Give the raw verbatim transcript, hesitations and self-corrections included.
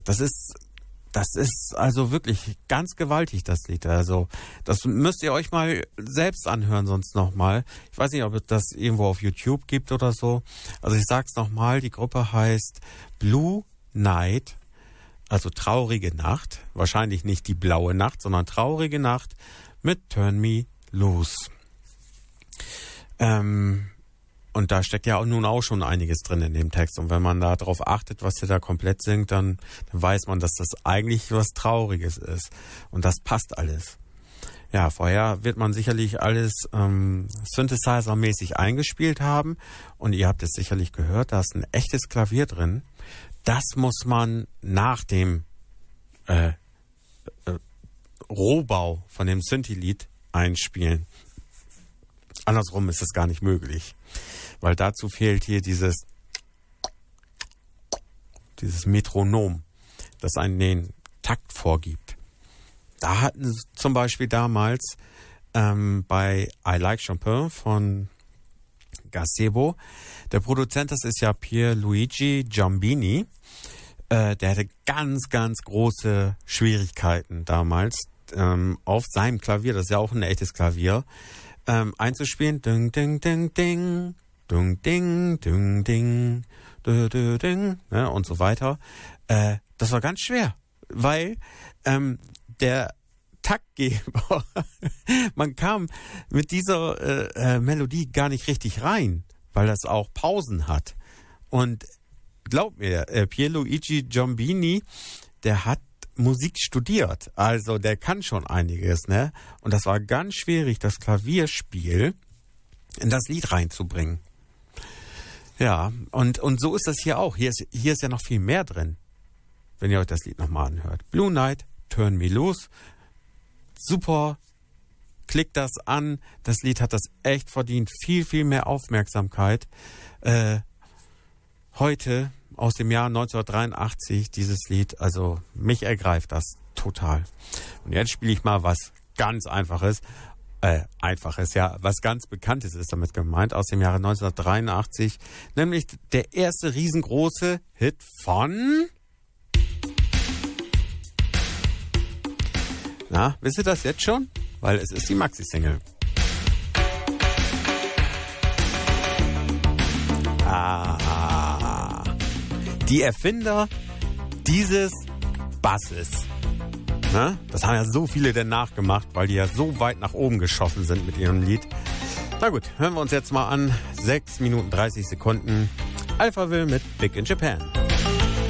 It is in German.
Das ist, das ist also wirklich ganz gewaltig, das Lied. Also, das müsst ihr euch mal selbst anhören, sonst nochmal. Ich weiß nicht, ob es das irgendwo auf YouTube gibt oder so. Also ich sag's nochmal, die Gruppe heißt Blue Night, also traurige Nacht. Wahrscheinlich nicht die blaue Nacht, sondern traurige Nacht mit Turn Me Loose. Ähm, und da steckt ja auch nun auch schon einiges drin in dem Text. Und wenn man da drauf achtet, was der da komplett singt, dann, dann weiß man, dass das eigentlich was Trauriges ist. Und das passt alles. Ja, vorher wird man sicherlich alles ähm, Synthesizer-mäßig eingespielt haben. Und ihr habt es sicherlich gehört, da ist ein echtes Klavier drin. Das muss man nach dem äh, äh, Rohbau von dem Synthi-Lied einspielen. Andersrum ist es gar nicht möglich, weil dazu fehlt hier dieses dieses Metronom, das einen den Takt vorgibt. Da hatten sie zum Beispiel damals ähm, bei I Like Chopin von Gazebo, der Produzent, das ist ja Pierluigi Giambini, äh, der hatte ganz, ganz große Schwierigkeiten damals ähm, auf seinem Klavier, das ist ja auch ein echtes Klavier, ähm, einzuspielen. Ding, ding, ding, ding, ding, ding, ding, ding, ding, ding, ding, ne, und so weiter. Äh, das war ganz schwer, weil ähm, der Taktgeber, man kam mit dieser äh, äh, Melodie gar nicht richtig rein, weil das auch Pausen hat. Und glaub mir, äh, Pierluigi Giambini, der hat Musik studiert, also der kann schon einiges, ne? Und das war ganz schwierig, das Klavierspiel in das Lied reinzubringen. Ja, und und so ist das hier auch. Hier ist hier ist ja noch viel mehr drin, wenn ihr euch das Lied nochmal anhört. Blue Night, Turn Me Loose. Super, klickt das an. Das Lied hat das echt verdient. Viel, viel mehr Aufmerksamkeit. Äh, heute, aus dem Jahr neunzehnhundertdreiundachtzig, dieses Lied, also mich ergreift das total. Und jetzt spiele ich mal was ganz Einfaches. Äh, Einfaches, ja, was ganz Bekanntes ist damit gemeint, aus dem Jahre neunzehnhundertdreiundachtzig. Nämlich der erste riesengroße Hit von... Na, wisst ihr das jetzt schon? Weil es ist die Maxi-Single. Ah, die Erfinder dieses Basses. Na, das haben ja so viele denn nachgemacht, weil die ja so weit nach oben geschossen sind mit ihrem Lied. Na gut, hören wir uns jetzt mal an. sechs Minuten dreißig Sekunden. Alphaville mit Big in Japan.